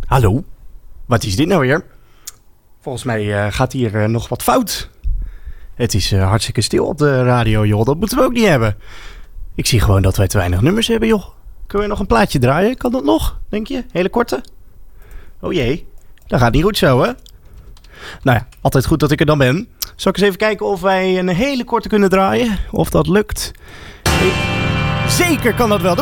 Hallo? Wat is dit nou weer? Volgens mij gaat hier nog wat fout. Het is hartstikke stil op de radio, joh. Dat moeten we ook niet hebben. Ik zie gewoon dat wij te weinig nummers hebben, joh. Kunnen we nog een plaatje draaien? Kan dat nog, denk je? Hele korte? Oh jee, dat gaat niet goed zo, hè? Nou ja, altijd goed dat ik er dan ben. Zal ik eens even kijken of wij een hele korte kunnen draaien? Of dat lukt? Zeker kan dat wel.